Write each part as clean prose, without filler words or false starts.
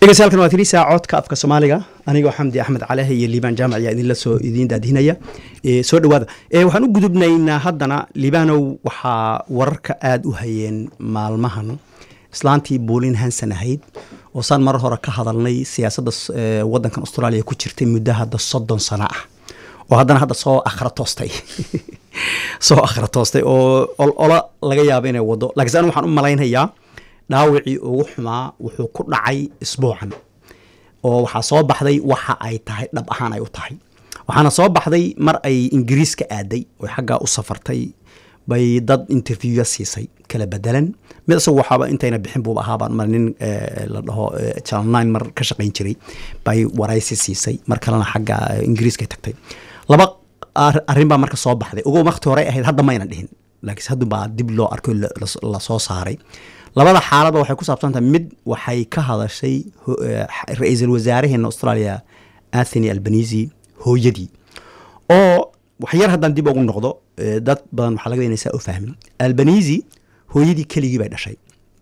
dhegeystayaal waa tirisa codka afka Soomaaliga anigoo Xamdi Axmed Calahe iyo Liibaan Jaamac ayaa idin la soo idin daadinaya soo dhawaada waxaan u gudubnaynaa haddana Liibaanow waxa wararka aad u hayeen maalmahan islaantii Pauline Hanson ahayd oo san mar hore ka hadalnay siyaasadda wadankan Australia ku jirtay muddo hadda 30 sano ah oo haddana hadda soo akhratoostay oo laga yaabo inay wado laakiin waxaan u malaynayaa dhaawicii ugu xumaa wuxuu ku dhacay isbuucan oo waxa soo baxday waxa ay tahay dhab ahaan ay u tahay waxaana soo baxday mar ay Ingiriiska aaday oo xagga u safartay bay dad interview siisay kala bedelan mid asoo waxaba intayna bixin buu ahaa baan marnin la dhaho channel 9 mar ka shaqeyn jiray bay waraysi siisay mar kalena xagga Ingiriiska tagtay laba arrin baa marka soo baxday ugu waqti hore ahayd hadda ma ayna dhihin laakiin hadda baa dib loo arko la soo saaray labada xaalad waxay ku saabsantahay mid waxay ka hadashay ra'iisul wasaaraha Australia Anthony Albanese hooyadii oo wax yar hadan dib ugu noqdo dad badan waxa laga inaysaa u fahmin Albanese hooyadii keligii bay dhashay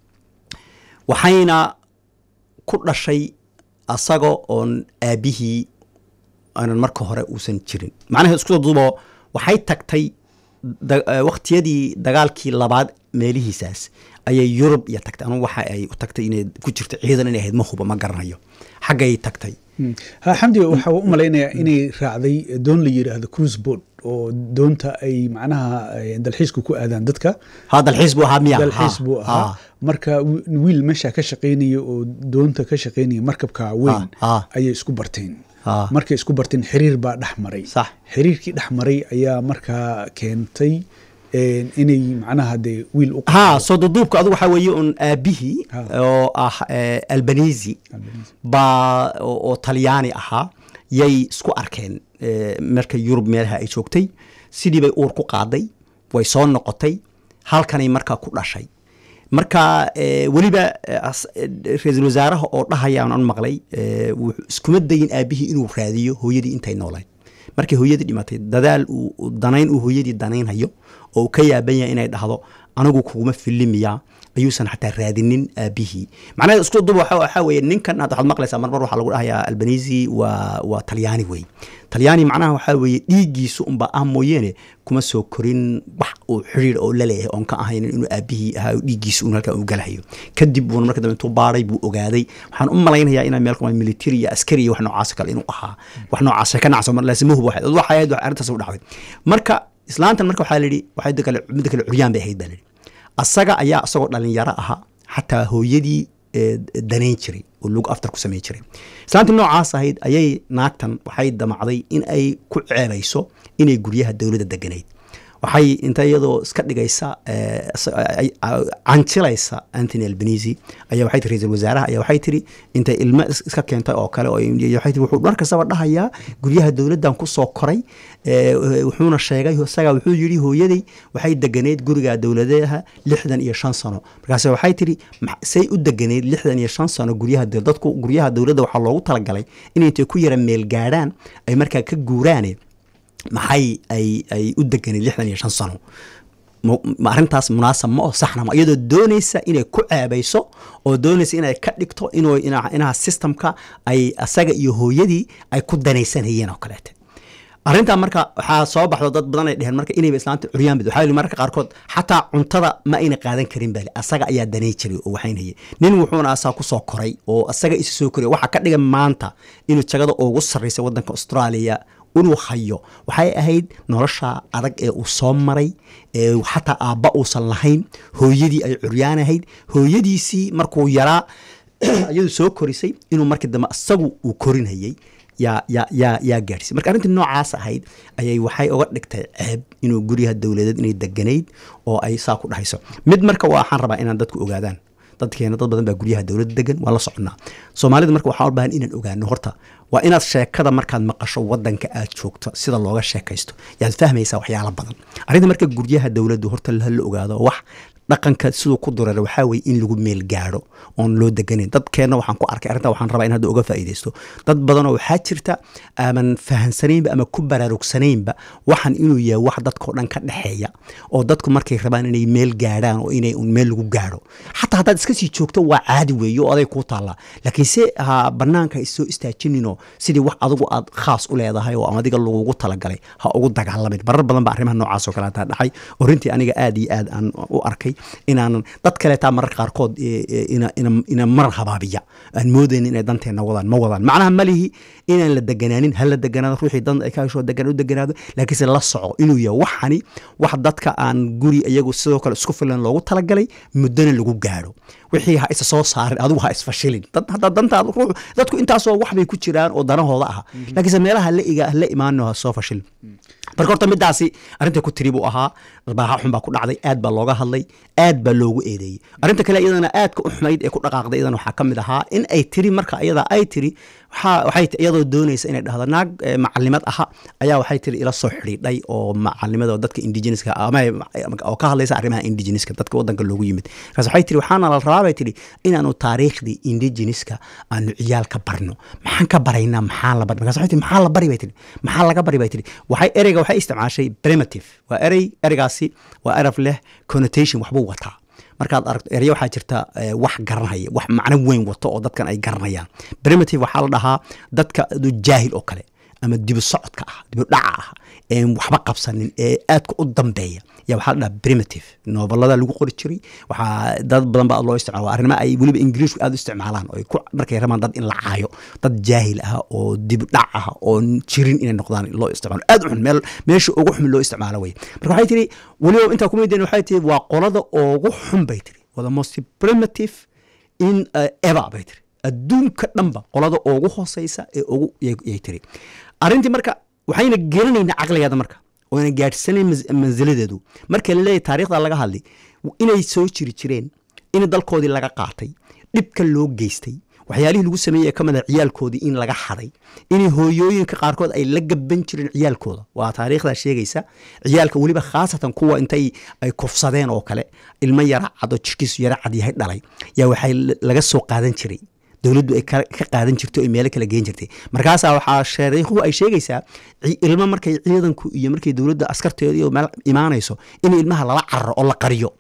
waxayna ku dhashay asaga oon aabihii aanan marka hore uusan jirin macnaheedu isku duubo waxay tagtay waqtiyadii dagaalkii labaad meelihiisaas ayay Europe iyo tagtay anu waxa ay u tagtay inay ku jirto ciidan inay ahayd ma huba ma garanayo xagay tagtay Xamdi waxa uu malaynayaa inay raacday doon la yiraahdo cruise boat oo doonta ay macnaha dalxiisku ku aadaan dadka dalxiis buu ahaa marka wiil meesha ka shaqeynaya oo doonta ka shaqeynaya markabka weyn ayay isku barteen markay isku barteen xiriir baa dhaxmaray xiriirkii dhaxmaray ayaa marka keentay inay macnaha de wiil u soo duubka adigu waxa weeye un aabihi oo Albanese ba oo Talyaani ahaa yay isku arkeen marka Europe meelaha ay joogtay sidii bay uur ku qaaday way soo noqotay halkanay marka ku dhashay marka waliba ra'iisul wasaaraha oo dhahayaan aan maqlay iskuma dayin aabihi inuu raadiyo hooyadii intay noolayd markii hooyadii dhimatay dadaal uu danayn uu hooyadii danaynhayo oo ka yaaban yahay inay dhahdo anigu kuma filimiya ayuusan xataa raadinin aabihii macnaheedu isku duub waxa weeye ninkan aad waxaad maqlaysaa marmar waxa lagu dhahayaa Albanese waa Talyaani way Talyaani macnaha waxa weeye dhiigiisu umba mooyeene kuma soo korin wax uu xiriir oo la leeyahay oo ka ahayn inuu aabihii ahaa dhiigiisu uu halka uu galahayo kadib uu marka dambe intuu baaray buu ogaaday waxaan u malaynayaa inay meel kuma military iyo askari iyo wax noocaas kale inuu ahaa wax noocaas ka nacso mar laasimuhu waxa ay arintaas u dhacday marka islaantan marka waxa la yiri waxay mid kale curyaan bay ahayd baa asaga ayaa asagoo dhalinyaro aha xataa hooyadii danayn jiray oo lug aftar ku sameey jiray islaantii noocaas ahayd ayay naagtan waxay damacday in ay ku ceebayso inay guryaha dawladda deganayd waxay inta iyadoo iska dhigaysa anchilaysa Anthony Albanese ayaa waxay tiri ra'iisul wasaaraha ayaa waxay tiri inta ilma iska keentay oo kale oo waxay tiri wuxuu dharka saba dhahayaa guryaha dawladdan ku soo koray wuxuuna sheegay isaga wuxuu yiri hooyaday waxay deganeed guriga dawladaha 65 sano markaas waxay tiri say u deganeed 65 sano guryaha dadku guryaha dawladda waxa loogu talagalay inay ku yara meel gaaraan ay markaa ka guuraan maxay ay u deganay 65 sano ma arintaas munaasab ma oo saxna ma iyadoo doonaysa inay ku ceebayso oo doonaysa inay ka dhigto inaa systemka ay asaga iyo hooyadii ay ku danaysanayeen oo kaleete arinta marka waxa soo baxdo dad badan ay dhaheen marka inay islaanta curyaan bid waxa marka qaarkood xataa cuntada ma ayna qaadan karin bali asaga ayaa danay jiray oo waxaynayay nin wuxuuna asaa ku soo koray oo asaga is soo koray waxa ka dhigan maanta inuu jagada ugu sarreysay wadanka Australia inuu hayo waxay ahayd nolosha adag ee uu soo maray xataa aabba uusan lahayn hooyadii ay curyaan ahayd hooyadiisii markuu yaraa ayuu soo korisay inuu markii dambe asagu uu korinayay yaa gaarsiisay marka arrintii noocaas ahayd ayay waxay uga dhigtay ceeb inuu guriga dawladeed inay deganayd oo ay saa ku dhahayso mid marka waxaan rabaa inaan dadku ogaadaan dadkeena dad badan baa guryaha dawladda degan waa la soconaa Soomaalida marka waxaan u baahan inaan ogaano horta waa inaad sheekada markaad maqasho wadanka aad joogto sida looga sheekaysto yaad fahmaysaa waxyaalo badan arrinta marka guryaha dawladdu horta la ogaado wax dhaqanka sidoo ku dureer waxa weeye in lagu meel gaaro oon loo deganin dadkeena waxaan ku arkay arrinta waxaan rabaa in hadda uga faa'iideysto dad badan oo waxaa jirta aaman fahansanaynba ama ku baraarugsanaynba waxaan inuu yahay wax dadkoo dhan ka dhexeeya oo dadku markay rabaan inay meel gaaraan oo inay un meel lagu gaaro xataa haddaad iska sii joogto waa caadi weeye oo aday kuu taallaa laakiin se ha bannaanka is soo istaajinino sidii wax adigu aad khaas u leedahay oo adiga lagugu talagalay ha ugu dagaalamin marar badan ba arrimaha noocaas oo kale taa dhacay oo runtii aniga aad iyo aad aan u arkay inaanan dad kale taa marar qaarkood ina marar habaabiya aan moodaynin inay danteena wadaan ma wadaan macnaha malihi inaan la deganaanin hal la deganaado ruuxii dan ay ka hesho degan u deganaado laakiinse la soco inuu yahay waxani wax dadka aan guri iyagu sidoo kale isku filan loogu talagalay muddana lagu gaaro wixii ha isa soo saarin adigu ha isfashilin hadda dantaada ruux dadku intaasoo wax bay ku jiraan oo danahooda ah laakiinse meelaha la imaano ha soo fashilin marka horta midaasi arrinta ku tiri buu ahaa baaha xun baa ku dhacday aad baa looga hadlay aad baa loogu eedeeyey arrinta kale iyadana aadka u xumayd ee ku dhaqaaqday iyadana waxaa ka mid ahaa in ay tiri marka iyada ay tiri waxay iyadoo doonaysa inay dhahdo naag macalimad aha ayaa waxay tiri ila soo xidhiidhay oo macalimada oo dadka indigenouska oo ka hadlaysa arrimaha indigenouska dadka waddanka loogu yimid markaas waxay tiri waxaana la rabaa bay tiri inaanu taariikhdii indigenouska aanu ciyaal ka barno maxaan ka baraynaa maxaa la bari markaas waxay tiri maxaa la bari bay tiri maxaa laga bari bay tiri ereyga waxay isticmaashay primitive waa ereygaasi waa eraf leh connotation waxbuu wataa markaad aragto erya waxaa jirta wax garanaya wax macno weyn wato oo dadkan ay garanayaan primitive waxaa la dhahaa dadka jaahil oo kale ama dibu socodka ah dibu dhaca ah een waxba qabsanin ee aadka u dambeeya yaa waxaa la dhahaa primitive novelada lagu qori jiray waxaa dad badan baa loo isticmaala arrimo ay weliba ingiriisku aad u isticmaalaan oo ku markay rabaan dad in la caayo dad jaahil ah oo dibu dhac ah oo jirin inay noqdaan loo isticmaalo aad u xun meesha ugu xun loo isticmaalo way marka waxay tiri weliba intaa kuma ideen waxay tiri waa qolada ugu xun bay tiri waa the most primitive in ever bay tiri adduunka dhanba qolada ugu hooseysa ee ugu yay tiri arrintii marka waxayna gelinaynaa caqligeeda marka oona gaadhsanayn mansiladeedu marka la leeyahay taariikhda laga hadlay inay soo jiri jireen in dalkoodii laga qaatay dhibka loo geystay waxyaalihii lagu sameeyey ee ka mida ciyaalkoodii in laga xaday inay hooyooyinka qaarkood ay la gaban jireen ciyaalkooda waa taariikhdaa sheegaysa ciyaalka weliba khaasatan kuwa intay ay kufsadeen oo kale ilmo yara cad oo jirkiisu yara cad yahay dhalay yaa waxay laga soo qaadan jiray dowladdu ay ka qaadan jirto oo meelo kala geen jirtay markaasaa waxaa sheekhu ay sheegaysaa ilmo markay ciidanku iyo markay dowladda askarteeda iyo meel imaanayso in ilmaha lala cararo oo la qariyo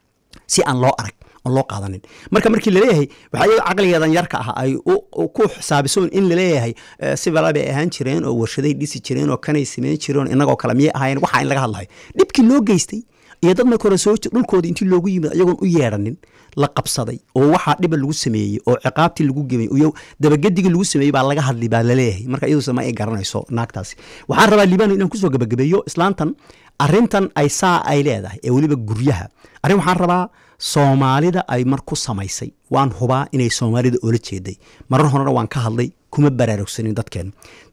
si aan loo arag oo loo qaadanin markii la leeyahay waxa iyada caqligeedan yarka ah ay ku xisaabisoon in la leeyahay si balaba ay ahaan jireen oo warshaday dhisi jireen oo kanay sameyn jireen inagoo kale miyay ahaayeen waxa in laga hadlayo dhibkii loo geystay iyo dad marka hore soo dhulkoodii intii loogu yimid ayagoon u yeedhanin la qabsaday oo waxaa dhiba lagu sameeyey oo ciqaabtii lagu gemay iyo dabagedigii lagu sameeyey baa laga hadlay baa laleeyahay marka iyadu sama ay garanayso naagtaasi waxaan rabaa liibano inaan kusoo gabagabeeyo islaantan arrintan ay saa ay leedahay ee weliba guryaha arrin waxaan rabaa soomaalida ay mar ku samaysay waan hubaa inay soomaalida oola jeeday marar horena waan ka hadlay kuma baraarugsanin dadkeenu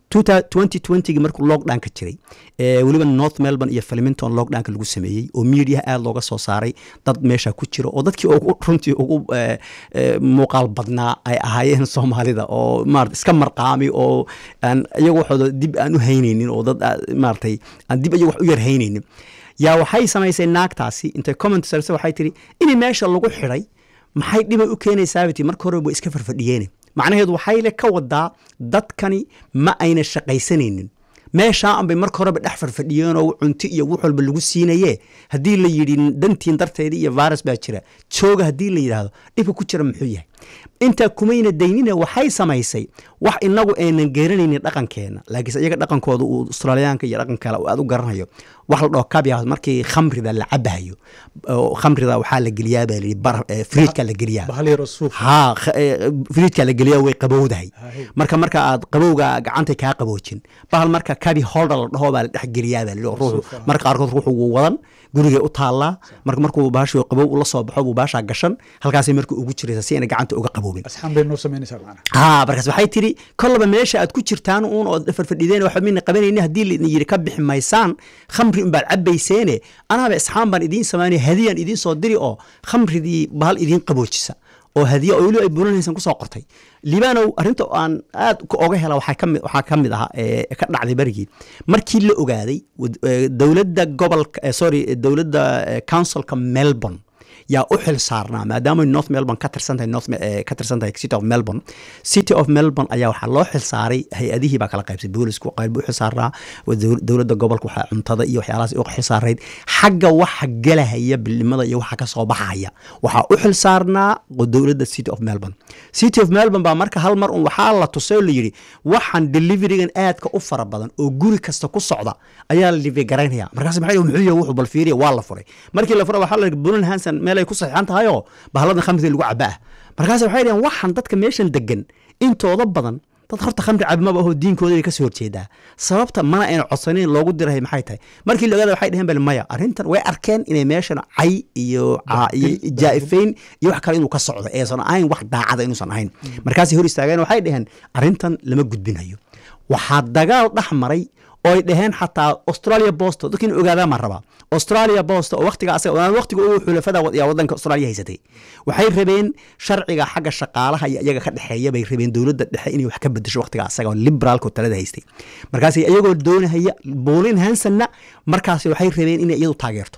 2020 markuu lockdownka jiray weliba North Melbourne iyo Flemington lockdownka lagu sameeyey oo media aad looga soo saaray dad meesha ku jira oo dadkii runtii ugu muuqaal badnaa ay ahaayeen Soomaalida oo maartay iska marqaami oo aan iyagu waxooda dib aan u haynaynin oo dad maartay aan dib iyagu wax u yar haynaynin yaa waxay samaysay naagtaasi intay comment sarse waxay tiri in meesha lagu xiray maxay dhib u keenaysaa wati marka hore way iska farfadhiyeen macnaheedu waxay le ka wadaa dadkani ma ayna shaqaysanaynin meeshaa anbay marka horeba dhex farfadhiyeen oo cunto iyo wax walba lagu siinayee haddii la yidhi dantiin darteeda iyo virus baa jira jooga haddii la yidhaahdo dhibka ku jira muxuu yahay intaa kumayna daynina waxay samaysay wax inagu aynan garanaynin dhaqankeena laakiinse iyaga dhaqankooda uu Australiyaanka iyo dhaqan kale aad u garanayo wax la dhaho caviar markii khamrida la cabayo khamrida waxaa la geliyaa baa li fridge la geliyaa fridge la geliyaa way qabowdahay marka aad qabowga gacanta ka qaboojin bahal marka cavi holder la dhaho baa la dhex geliyaa baa li ruux marka qaarkood ruuxu uu wadan guriga u taala markuu baasho qabow u la soo baxo buu baasha gashan halkaas markuu ugu jiraysa si ay gacanta uga qaboobin asxaan bay noo sameynaysaa macna markaas waxay tiri kolba meesha aad ku jirtaan uun oo farfadhideen waxa min qabanayna hadii la yiri ka bixi maysaan khamri in baad cabayseene anaaba asxaan baan idin sameeyay hadiyan idin soo diri oo khamridii bahal idin qaboojisa oo hadiya oo ay buulanaysan ku soo qortay liibano arinta aan aad ku oga hela waxa kamid ah ka dhacday barigii markii la ogaaday dawladda gobolka dawladda councilka Melbourne yaa u xil saarnaa maadaama North Melbourne ka tirsantahay City of Melbourne. City of Melbourne ayaa waxaa loo xil saaray hay-adihii baa kala qaybsay, boolisku qayb u xil saarnaa, dowladda gobolka waxaa cuntada iyo waxyaalahaas u xil saarayd, xagga waxa galahaya bilnimada iyo waxa ka soo baxaya waxaa u xil saarnaa dowladda City of Melbourne. City of Melbourne baa marka hal mar waxaa la tusay oo la yidhi waxaan deliverygan aadka u fara badan oo guri kasta ku socda ayaa la delivery garaynaya. Markaas maxay muxuu yahay wuxuu bal fiiriya waa la furay. Markii la furay waxaa la Brunel Hansen meel ay ku saxiixan tahay oo bahladan khamriga lagu cabaa. Markaas waxay yiraahdeen waxaan dadka meeshan degan intooda badan dad horta khamri cabmaba oo diinkooda ay ka soo horjeedaa. Sababta mana ayna codsaneyn loogu diray maxay tahay? Markii la ogaado waxay dhaheen bal maya arrintan way arkeen inay meeshan cay iyo jaaifeyn iyo wax kale inuu ka socdo aysan ahayn wax daacada inuusan ahayn. Markaas hor istaageen waxay dhaheen arrintan lama gudbinayo. waxaa dagaal dhex maray oo ay dhaheen xataa Australia Post dadkii ogaada ma raba Australia Post oo waqtiga waqtiga uu xulafada wadanka Australia haysatay waxay rabeen sharciga xagga shaqaalaha iyaga ka dhaxeeya bay rabeen dawladda dhexe inay wax ka bedesho waqtiga asaga oo liberalku talada haystay markaas iyagoo doonaya Pauline Hanson markaas waxay rabeen inay iyadu taageerto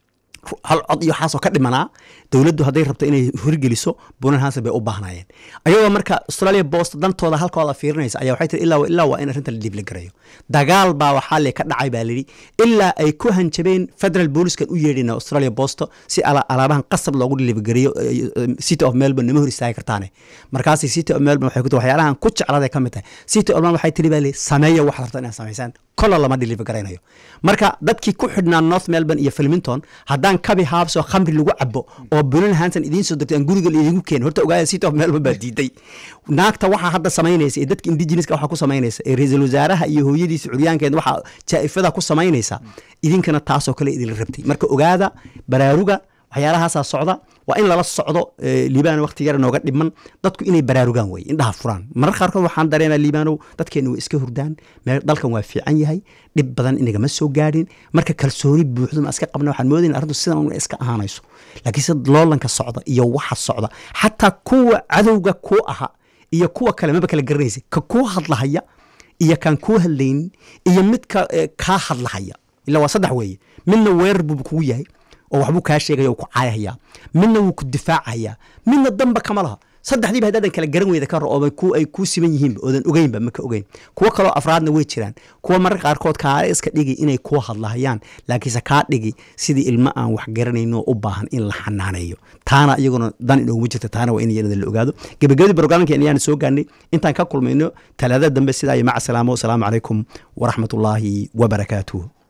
hal cod iyo xaas oo ka dhimanaa dawladdu haday rabto inay horgeliso Pauline Hanson bay u baahnayeen ayagoo marka Australia Post dantooda halkooda fiirinaysa ayaa waxay tiri ilaa waa in arrinta la dib la gareeyo dagaal baa waxa la ka dhacay baa liri ilaa ay ku hanjabeen federal police kan u yeedhina Australia Post si alaabahan qasab loogu dib gareeyo City of Melbourne ma hor istaagi kartaan markaas City of Melbourne waxay ku tahay waxyaalahan ku jeclaaday ka mid tahay City of Melbourne waxay tiri baa sameeyo wax rabta inay sameeyaan kala lama deliver gareynayo marka dadkii ku xidhnaa North Melbourne iyo Flemington haddaan kabi haabso khamri lagu cabo oo Pauline Hanson idiin soo dirtay guriga idinku keen horta ogaaya City of Melbourne baa diiday naagta waxa hadda sameynaysa ee dadka indigenous ka waxa ku sameynaysa ee ra'iisul wasaaraha iyo hooyadiisa curyaankeed waxa jaaifada ku sameynaysa idinkana taas oo kale idin rabtay marka ogaada baraaruga waxyaalahaas socda waa in lala socdo Liibaan waqti yar nooga dhiman dadku inay baraarugaan way indhaha furaan marka qaarkood waxaan dareemaa Liibaano dadkeenu way iska hurdaan meel dalkan waa fiican yahay dib badan inaga ma soo gaadhin marka kalsooni buuxdo ma iska qabna waxaan moodayna arrintu sidan uu iska ahaanayso laakiin sid loolanka socda iyo waxa socda hatta kuwa cadowga ku aha iyo kuwa kale ma kala garanaysa ka ku hadlahaya iyo kan ku hadlayn iyo midka ka hadlahaya ila waa saddex weeye midna weer buu ku yahay oo waxbu ka sheegay oo ku caayaya midna wuu ku difaacaya midna damba kama laha saddexdiiba hadaan kala garan weyda ka roo ku ay ku siman yihiin oo dan ogeynba ma ka ogeyn kuwa kale afraadna way jiraan kuwa marka qaarkood ka iska dhigi inay ku hadlayaan laakiin ka dhigi sidii ilma aan wax garanayno u baahan in la xanaaneeyo taana iyaguna dan inuu jirto taana waa in iyada la ogaado gabagabadii barnaamijka inaan soo gaarnay intaan ka kulmayno talaada dambe sidaa iyo maca salaamo salaamu calaykum wa rahmatullaahi wa barakaatuh